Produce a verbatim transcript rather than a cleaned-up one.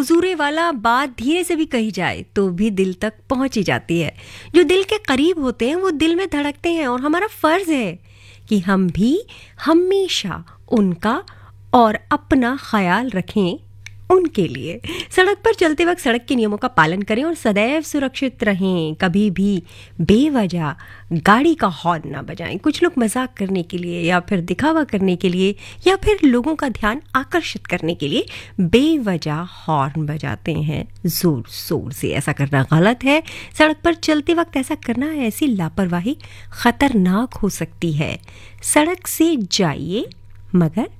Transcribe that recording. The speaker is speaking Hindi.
हुजूरे वाला बात धीरे से भी कही जाए तो भी दिल तक पहुंच ही जाती है। जो दिल के करीब होते हैं वो दिल में धड़कते हैं और हमारा फर्ज है कि हम भी हमेशा उनका और अपना ख्याल रखें उनके लिए। सड़क पर चलते वक्त सड़क के नियमों का पालन करें और सदैव सुरक्षित रहें। कभी भी बेवजह गाड़ी का हॉर्न ना बजाएं। कुछ लोग मजाक करने के लिए या फिर दिखावा करने के लिए या फिर लोगों का ध्यान आकर्षित करने के लिए बेवजह हॉर्न बजाते हैं जोर जोर से। ऐसा करना गलत है। सड़क पर चलते वक्त ऐसा करना ऐसी लापरवाही खतरनाक हो सकती है। सड़क से जाइए मगर